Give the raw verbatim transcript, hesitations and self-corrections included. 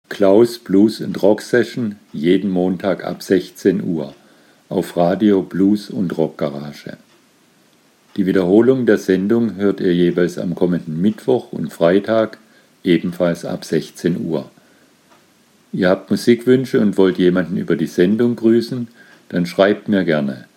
Klaus Blues and Rock Session jeden Montag ab sechzehn Uhr auf Radio Blues und Rock Garage. Die Wiederholung der Sendung hört ihr jeweils am kommenden Mittwoch und Freitag, ebenfalls ab sechzehn Uhr. Ihr habt Musikwünsche und wollt jemanden über die Sendung grüßen? Dann schreibt mir gerne.